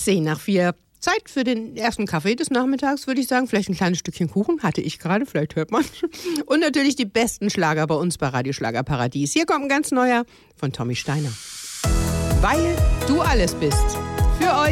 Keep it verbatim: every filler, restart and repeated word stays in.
Zehn nach vier. Zeit für den ersten Kaffee des Nachmittags, würde ich sagen. Vielleicht ein kleines Stückchen Kuchen, hatte ich gerade, vielleicht hört man. Und natürlich die besten Schlager bei uns bei Radio Schlagerparadies. Hier kommt ein ganz neuer von Tommy Steiner. Weil du alles bist.